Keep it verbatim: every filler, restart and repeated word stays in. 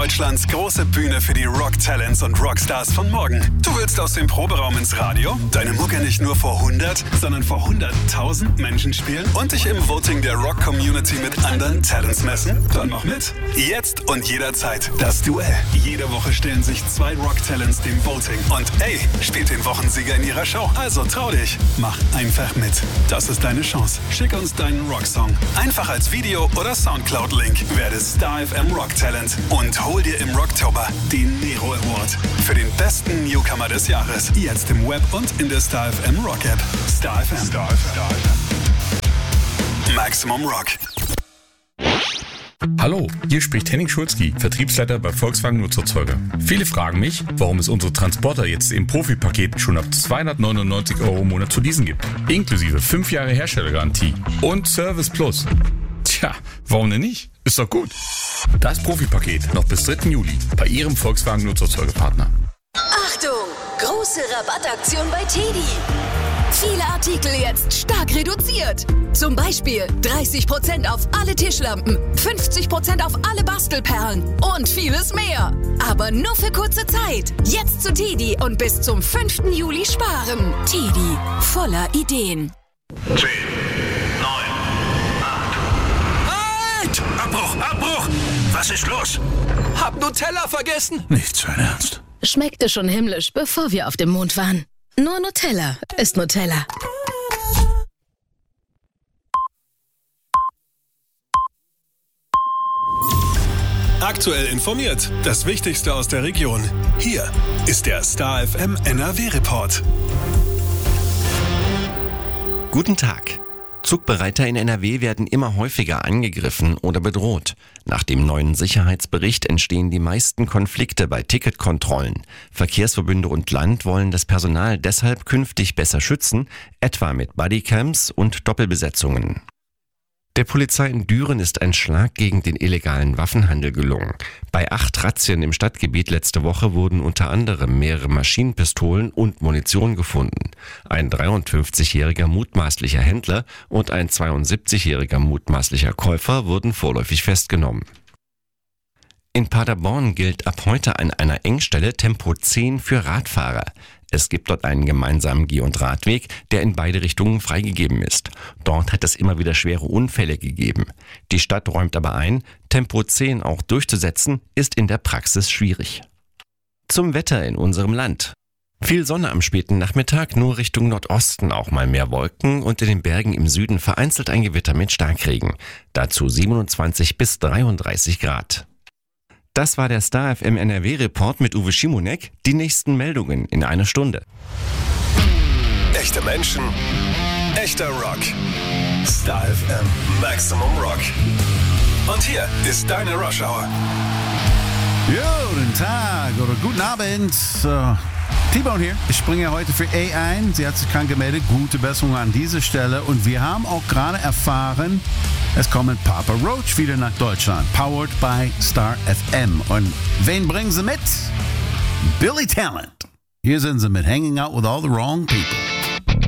Deutschlands große Bühne für die Rock-Talents und Rockstars von morgen. Du willst aus dem Proberaum ins Radio, deine Mucke nicht nur vor hundert, sondern vor hunderttausend Menschen spielen und dich im Voting der Rock-Community mit anderen Talents messen? Dann mach mit. Jetzt und jederzeit das Duell. Jede Woche stellen sich zwei Rock-Talents dem Voting. Und ey, spielt den Wochensieger in ihrer Show. Also trau dich. Mach einfach mit. Das ist deine Chance. Schick uns deinen Rocksong. Einfach als Video oder Soundcloud-Link. Werde Star F M Rock Talent und hol dir im Rocktober den Nero Award für den besten Newcomer des Jahres. Jetzt im Web und in der Star F M Rock App. Star F M. Star F M. Maximum Rock. Hallo, hier spricht Henning Schulzki, Vertriebsleiter bei Volkswagen Nutzerzeuger. Viele fragen mich, warum es unsere Transporter jetzt im Profi-Paket schon ab zweihundertneunundneunzig Euro im Monat zu leasen gibt. Inklusive fünf Jahre Herstellergarantie und Service Plus. Tja, warum denn nicht? Ist doch gut. Das Profi-Paket noch bis dritten Juli bei Ihrem Volkswagen Nutzerzeugerpartner. Achtung! Große Rabattaktion bei Teddy. Viele Artikel jetzt stark reduziert. Zum Beispiel dreißig Prozent auf alle Tischlampen, fünfzig Prozent auf alle Bastelperlen und vieles mehr. Aber nur für kurze Zeit. Jetzt zu Teddy und bis zum fünften Juli sparen. Teddy, voller Ideen. zehn, neun, acht. Halt! Abbruch, Abbruch! Was ist los? Hab Nutella vergessen. Nicht sein Ernst. Schmeckte schon himmlisch, bevor wir auf dem Mond waren. Nur Nutella ist Nutella. Aktuell informiert. Das Wichtigste aus der Region. Hier ist der Star F M N R W-Report. Guten Tag. Zugbereiter in N R W werden immer häufiger angegriffen oder bedroht. Nach dem neuen Sicherheitsbericht entstehen die meisten Konflikte bei Ticketkontrollen. Verkehrsverbünde und Land wollen das Personal deshalb künftig besser schützen, etwa mit Bodycams und Doppelbesetzungen. Der Polizei in Düren ist ein Schlag gegen den illegalen Waffenhandel gelungen. Bei acht Razzien im Stadtgebiet letzte Woche wurden unter anderem mehrere Maschinenpistolen und Munition gefunden. Ein dreiundfünfzigjähriger mutmaßlicher Händler und ein zweiundsiebzigjähriger mutmaßlicher Käufer wurden vorläufig festgenommen. In Paderborn gilt ab heute an einer Engstelle Tempo zehn für Radfahrer. Es gibt dort einen gemeinsamen Geh- und Radweg, der in beide Richtungen freigegeben ist. Dort hat es immer wieder schwere Unfälle gegeben. Die Stadt räumt aber ein, Tempo zehn auch durchzusetzen, ist in der Praxis schwierig. Zum Wetter in unserem Land. Viel Sonne am späten Nachmittag, nur Richtung Nordosten auch mal mehr Wolken und in den Bergen im Süden vereinzelt ein Gewitter mit Starkregen. Dazu siebenundzwanzig bis dreiunddreißig Grad. Das war der Star F M N R W-Report mit Uwe Schimonek. Die nächsten Meldungen in einer Stunde. Echte Menschen, echter Rock. Star F M Maximum Rock. Und hier ist deine Rush Hour. Guten Tag oder guten Abend. Uh, T-Bone hier. Ich springe heute für A ein. Sie hat sich krank gemeldet. Gute Besserung an dieser Stelle. Und wir haben auch gerade erfahren, es kommt Papa Roach wieder nach Deutschland. Powered by Star F M. Und wen bringen sie mit? Billy Talent. Hier sind sie mit Hanging Out with All the Wrong People.